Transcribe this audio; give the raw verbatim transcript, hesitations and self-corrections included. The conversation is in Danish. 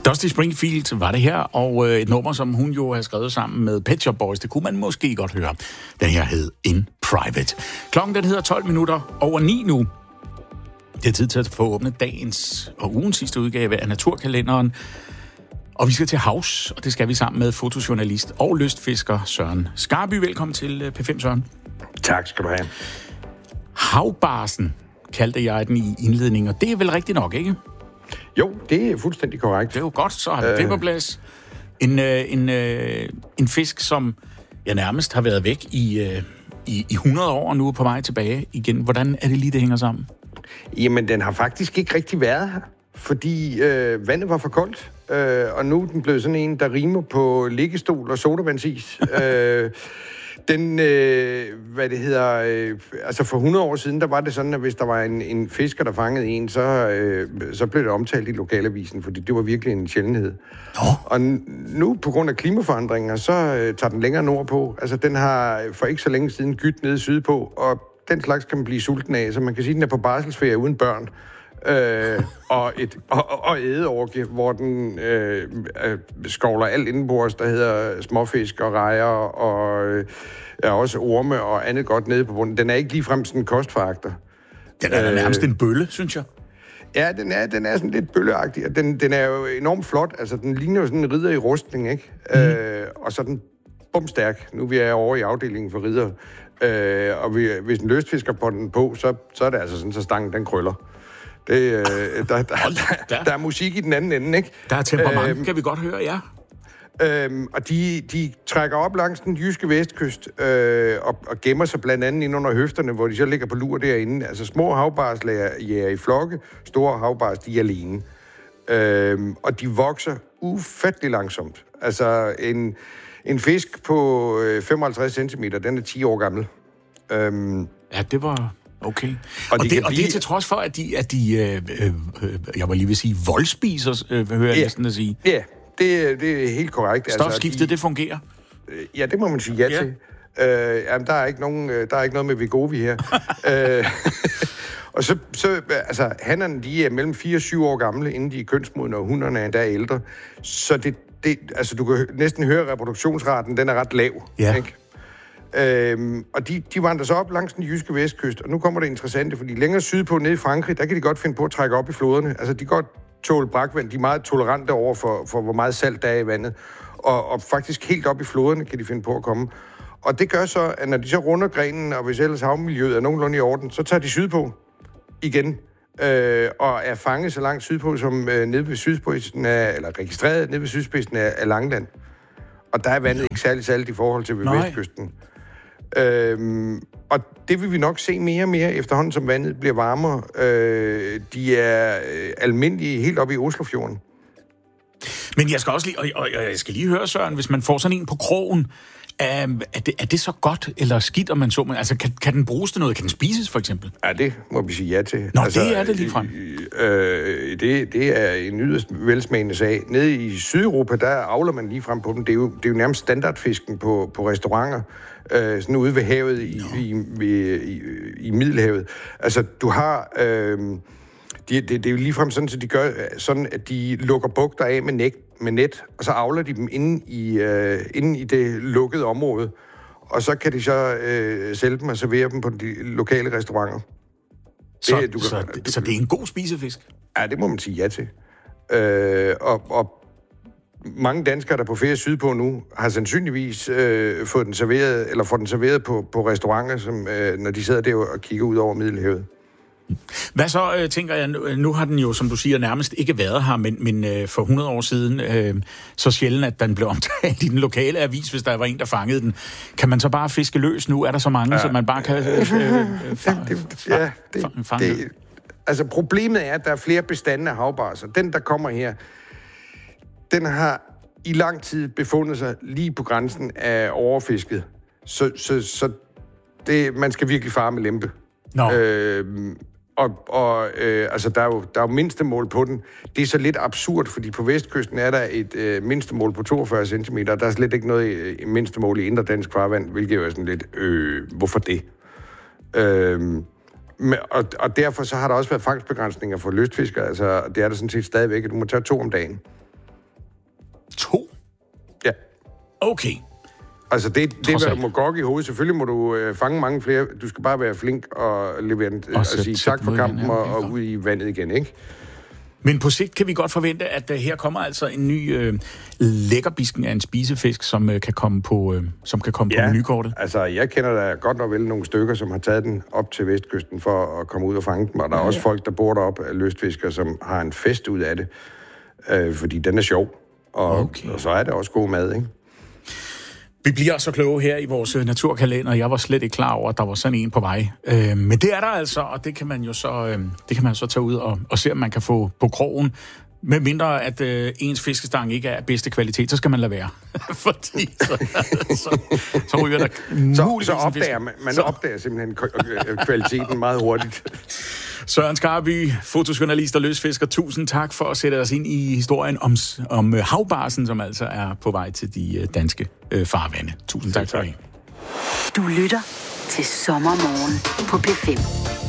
Dusty Springfield var det her, og øh, et nummer, som hun jo har skrevet sammen med Pet Shop Boys, det kunne man måske godt høre. Den her hed In Private. Klokken den hedder tolv minutter over ni nu. Det er tid til at få åbnet dagens og ugens sidste udgave af Naturkalenderen. Og vi skal til havs, og det skal vi sammen med fotojournalist og lystfisker Søren Skarby. Velkommen til P fem, Søren. Tak skal du have. Havbarsen kaldte jeg den i indledningen, og det er vel rigtigt nok, ikke? Jo, det er fuldstændig korrekt. Det er jo godt, så har vi øh... det på plads. En, øh, en, øh, en fisk, som ja, nærmest har været væk i, øh, i, i hundrede år, og nu er på vej tilbage igen. Hvordan er det lige, det hænger sammen? Jamen, den har faktisk ikke rigtig været her, fordi øh, vandet var for koldt, øh, og nu er den blevet sådan en, der rimer på liggestol og sodavandsis. øh, Den, øh, hvad det hedder, øh, altså for hundrede år siden, der var det sådan, at hvis der var en, en fisker, der fangede en, så, øh, så blev det omtalt i lokalavisen, fordi det var virkelig en sjældenhed. Oh. Og nu, på grund af klimaforandringer, så øh, tager den længere nordpå. Altså, den har for ikke så længe siden gydt nede sydpå, og den slags kan man blive sulten af, så man kan sige, at den er på barselsferie uden børn. Øh, og et og, og ædeorgie, hvor den øh, øh, skovler alt indenbords, der hedder småfisk og rejer og øh, er også orme og andet godt nede på bunden. Den er ikke ligefrem sådan en kostforagter. Den er øh, nærmest en bølle, synes jeg. Ja, den er, den er sådan lidt bølleagtig, og den, den er jo enormt flot. Altså, den ligner jo sådan en ridder i rustning, ikke? Mm. Øh, og så den bumstærk. Nu vi er over i afdelingen for ridder. Øh, og vi, hvis en lystfisker på den på, så, så er det altså sådan, så stangen den krøller. Det, øh, der, der, der, der er musik i den anden ende, ikke? Der er temperament, øhm, kan vi godt høre, ja. Øhm, og de, de trækker op langs den jyske vestkyst øh, og, og gemmer sig blandt andet ind under høfterne, hvor de så ligger på lur derinde. Altså små havbars jager i flokke, store havbars, de er alene. Øhm, og de vokser ufattelig langsomt. Altså en, en fisk på øh, femoghalvtreds centimeter, den er ti år gammel. Øhm, ja, det var... Okay. Og, og, og, de det, og blive... det er til trods for, at de, at de øh, øh, jeg var lige ved sige, voldspiser, øh, hører jeg ja. næsten at sige. Ja, det, det er helt korrekt. Stofskiftet, altså, de... det fungerer? Ja, det må man sige ja, ja. til. Øh, jamen, der er ikke nogen, der er ikke noget med Vegovi her. øh, og så, så altså, hannerne, de er mellem fire og syv år gamle, inden de er kønsmodne, og hunderne er endda ældre. Så det, det, altså, du kan næsten høre, reproduktionsraten, den er ret lav. Ja. Ikke? Øhm, og de, de vandrer så op langs den jyske vestkyst, og nu kommer det interessante, fordi længere sydpå, nede i Frankrig, der kan de godt finde på at trække op i floderne. Altså, de kan godt tåle brakvand, de er meget tolerante over for, for hvor meget salt der er i vandet, og, og faktisk helt op i floderne kan de finde på at komme. Og det gør så, at når de så runder grenen, og hvis ellers havmiljøet er nogenlunde i orden, så tager de sydpå igen, øh, og er fanget så langt sydpå, som øh, nede ved sydspidsen af, eller registreret nede ved sydspidsen af, af Langeland. Og der er vandet ikke særlig salt i forhold til ved Nej. vestkysten. Øhm, og det vil vi nok se mere og mere efterhånden, som vandet bliver varmere. Øh, de er øh, almindelige helt oppe i Oslofjorden. Men jeg skal også lige, og, og, og jeg skal lige høre, Søren, hvis man får sådan en på krogen, er, er, det, er det så godt eller skidt, om man så? Altså, kan, kan den bruges til noget? Kan den spises, for eksempel? Ja, det må vi sige ja til. Nå, altså, det er det ligefrem. Øh, det, det er en yderst velsmagende sag. Nede i Sydeuropa, der avler man ligefrem på dem. Det er jo, det er jo nærmest standardfisken på, på restauranter. Øh, sådan ude ved havet i, i, ved, i, i Middelhavet. Altså, du har... Øh, de, det, det er jo ligefrem sådan, at de gør sådan, at de lukker bugter af med, net, med net, og så avler de dem inde i, øh, inde i det lukkede område. Og så kan de så øh, sælge dem og servere dem på de lokale restauranter. Så det, du kan, så, du, så det er en god spisefisk? Ja, det må man sige ja til. Øh, og, og mange danskere, der er på ferie sydpå nu, har sandsynligvis øh, fået den serveret, eller får den serveret på, på restauranter, som, øh, når de sidder der og kigger ud over Middelhavet. Hvad så, øh, tænker jeg, nu har den jo, som du siger, nærmest ikke været her, men, men øh, for hundrede år siden, øh, så sjældent, at den blev omtalt i den lokale avis, hvis der var en, der fangede den. Kan man så bare fiske løs nu? Er der så mange, ja. så man bare kan øh, øh, fa- det, ja, det, fa- fange det, altså, problemet er, at der er flere bestande af havbarser. Den, der kommer her, den har i lang tid befundet sig lige på grænsen af overfisket. Så, så, så det, man skal virkelig fare med lempe. No. Øh, og og øh, altså, der er, jo, der er jo mindstemål på den. Det er så lidt absurd, fordi på vestkysten er der et øh, mindstemål på toogfyrre centimeter, og der er slet ikke noget øh, mindstemål i indre dansk farvand, hvilket jo er sådan lidt, øh, hvorfor det? Øh, men, og, og derfor så har der også været fangstbegrænsninger for lystfiskere. Altså, det er der sådan set stadigvæk, at du må tage to om dagen. Okay. Altså, det, det der må gokke i hovedet. Selvfølgelig må du øh, fange mange flere. Du skal bare være flink og levere den, og, og sige tak for kampen og, og ud i vandet igen, ikke? Men på sigt kan vi godt forvente, at uh, her kommer altså en ny øh, lækkerbisken af en spisefisk, som øh, kan komme på, øh, som kan komme ja, på menukortet. Altså, jeg kender da godt nok vel nogle stykker, som har taget den op til Vestkysten for at komme ud og fange dem. Og der er ja, også ja. folk, der bor deroppe af lystfiskere, som har en fest ud af det. Øh, fordi den er sjov. Og, okay. og så er det også god mad, ikke? Vi bliver så kloge her i vores naturkalender. Jeg var slet ikke klar over, at der var sådan en på vej. Øh, men det er der altså, og det kan man jo så, øh, det kan man så tage ud og, og se, om man kan få på krogen. Med mindre, at øh, ens fiskestang ikke er af bedste kvalitet, så skal man lade være. Fordi så, så, så ryger der muligvis så, så opdager man, man så. opdager simpelthen kvaliteten meget hurtigt. Søren Skarby, fotojournalist og løsfisker, tusind tak for at sætte os ind i historien om, om havbarsen, som altså er på vej til de danske øh, farvande. Tusind tak for det. Du lytter til Sommermorgen på P fem.